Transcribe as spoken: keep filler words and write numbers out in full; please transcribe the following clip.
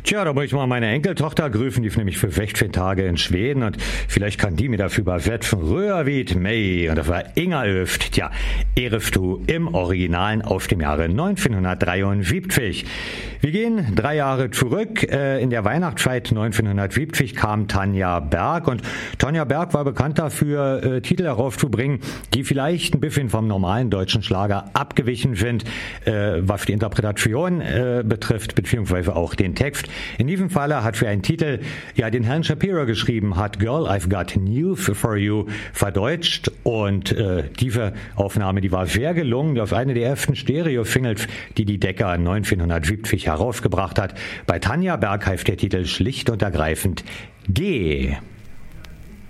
Tja, da muss ich mal meine Enkeltochter grüßen, die ist nämlich für sechzehn Tage in Schweden und vielleicht kann die mir dafür übersetzen. Röhrwied May, und das war Inger Öft. Tja, ehrest du im Originalen aus dem Jahre neunzehnhundertdreiundsiebzig. Wir gehen drei Jahre zurück. In der Weihnachtszeit neunzehnhundertsiebzig kam Tanja Berg und Tanja Berg war bekannt dafür, Titel herauszubringen, die vielleicht ein bisschen vom normalen deutschen Schlager abgewichen sind, was die Interpretation betrifft, beziehungsweise auch den Text. In diesem Falle hat für einen Titel, ja, den Herrn Shapiro geschrieben hat, Girl, I've Got News for You verdeutscht, und äh, diese Aufnahme, die war sehr gelungen. Das war eine der ersten Stereo-Singles, die die Decca neunzehnhundertsiebzig herausgebracht hat. Bei Tanja Berg heißt der Titel schlicht und ergreifend Geh.